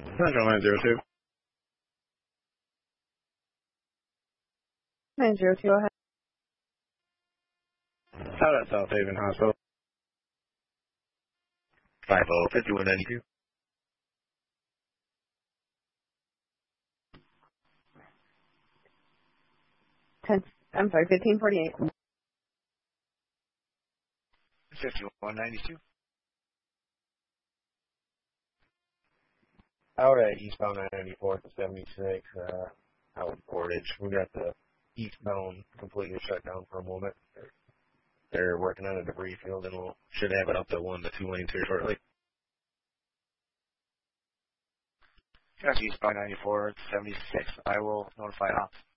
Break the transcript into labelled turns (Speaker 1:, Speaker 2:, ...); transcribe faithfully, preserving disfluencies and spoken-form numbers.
Speaker 1: Central nine zero two.
Speaker 2: nine zero two, go ahead.
Speaker 1: Out at South Haven Hospital.
Speaker 3: five oh, fifty-one ninety-two.
Speaker 2: ten, I'm sorry, fifteen forty-eight.
Speaker 3: fifty-one ninety-two.
Speaker 4: Out at eastbound nine ninety-four to seventy-six, uh, out in Portage. We got the eastbound completely shut down for a moment. They're working on a debris field, and we'll should have it up to one to two lanes here shortly.
Speaker 3: Got eastbound ninety-four to seventy-six. I will notify ops.